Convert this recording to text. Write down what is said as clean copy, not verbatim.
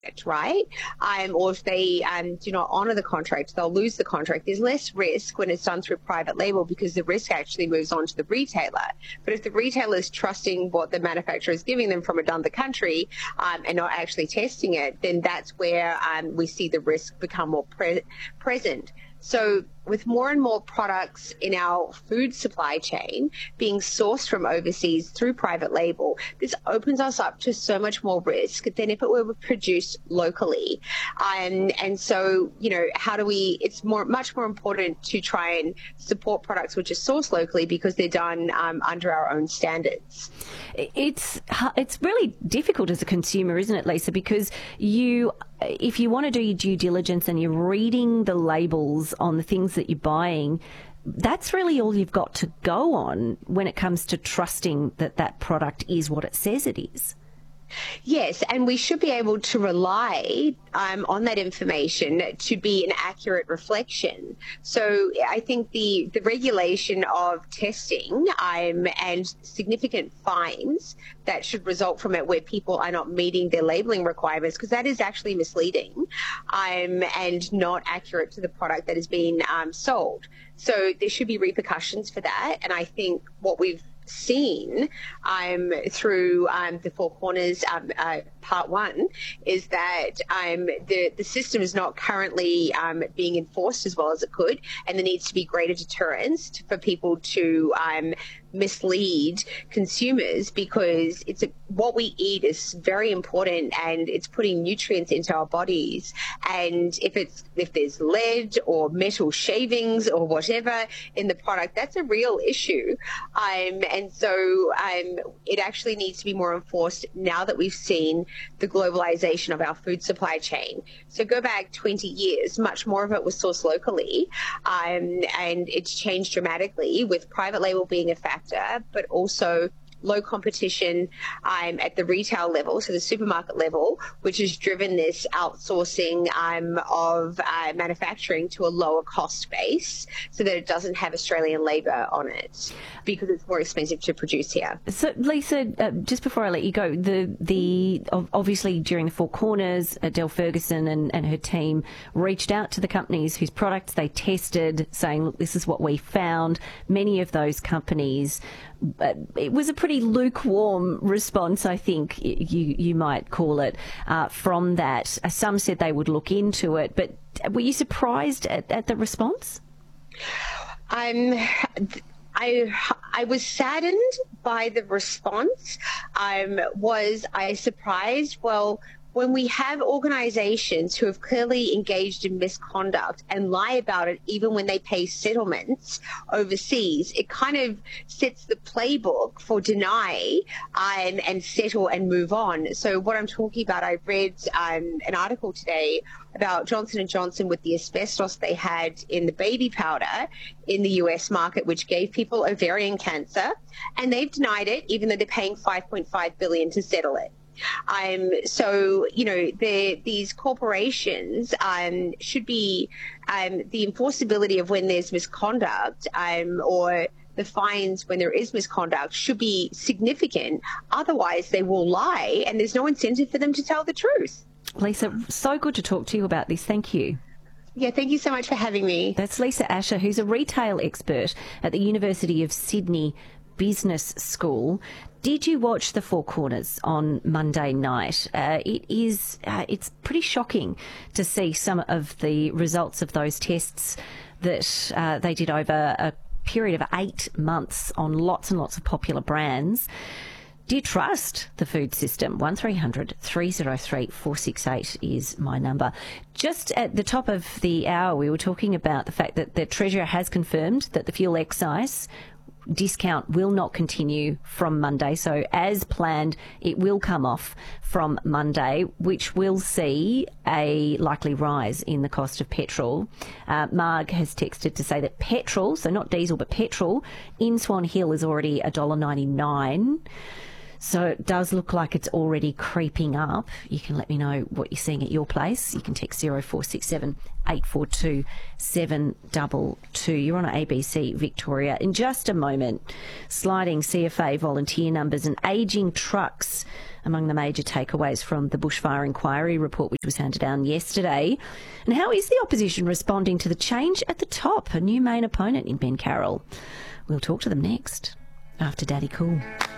right? Or if they do not honour the contract, they'll lose the contract. There's less risk when it's done through private label because the risk actually moves on to the retailer. But if the retailer is trusting what the manufacturer is giving them from another country and not actually testing it, then that's where we see the risk become more present. So with more and more products in our food supply chain being sourced from overseas through private label, this opens us up to so much more risk than if it were produced locally. And so, how do we, it's much more important to try and support products which are sourced locally because they're done under our own standards. It's really difficult as a consumer, isn't it, Lisa? Because if you want to do your due diligence and you're reading the labels on the things that you're buying, that's really all you've got to go on when it comes to trusting that that product is what it says it is. Yes, and we should be able to rely on that information to be an accurate reflection. So I think the regulation of testing and significant fines that should result from it where people are not meeting their labelling requirements, because that is actually misleading and not accurate to the product that is being sold. So there should be repercussions for that. And I think what we've seen through the Four Corners part one is that the system is not currently being enforced as well as it could, and there needs to be greater deterrence for people to mislead consumers, because what we eat is very important and it's putting nutrients into our bodies, and if there's lead or metal shavings or whatever in the product, that's a real issue, and so it actually needs to be more enforced now that we've seen the globalization of our food supply chain. So go back 20 years, much more of it was sourced locally, and it's changed dramatically with private label being a factor, but also low competition at the retail level, so the supermarket level, which has driven this outsourcing of manufacturing to a lower cost base so that it doesn't have Australian labour on it because it's more expensive to produce here. So, Lisa, just before I let you go, obviously during the Four Corners, Adele Ferguson and her team reached out to the companies whose products they tested, saying, look, this is what we found. Many of those companies, it was a pretty lukewarm response, I think you might call it, from that. Some said they would look into it, but were you surprised at the response? I was saddened by the response. Was I surprised? Well, when we have organisations who have clearly engaged in misconduct and lie about it even when they pay settlements overseas, it kind of sets the playbook for deny and settle and move on. So what I'm talking about, I read an article today about Johnson & Johnson with the asbestos they had in the baby powder in the US market, which gave people ovarian cancer, and they've denied it even though they're paying $5.5 billion to settle it. So, these corporations should be the enforceability of when there's misconduct or the fines when there is misconduct should be significant. Otherwise, they will lie and there's no incentive for them to tell the truth. Lisa, so good to talk to you about this. Thank you. Yeah, thank you so much for having me. That's Lisa Asher, who's a retail expert at the University of Sydney Business School. Did you watch the Four Corners on Monday night? It's pretty shocking to see some of the results of those tests that they did over a period of 8 months on lots and lots of popular brands. Do you trust the food system? 1300 303 468 is my number. Just at the top of the hour, we were talking about the fact that the Treasurer has confirmed that the fuel excise discount will not continue from Monday. So as planned, it will come off from Monday, which will see a likely rise in the cost of petrol. Marg has texted to say that petrol, so not diesel, but petrol in Swan Hill is already $1.99. So it does look like it's already creeping up. You can let me know what you're seeing at your place. You can text 0467 842 722. You're on ABC Victoria. In just a moment, sliding CFA volunteer numbers and ageing trucks among the major takeaways from the bushfire inquiry report, which was handed down yesterday. And how is the opposition responding to the change at the top? A new main opponent in Ben Carroll. We'll talk to them next, after Daddy Cool.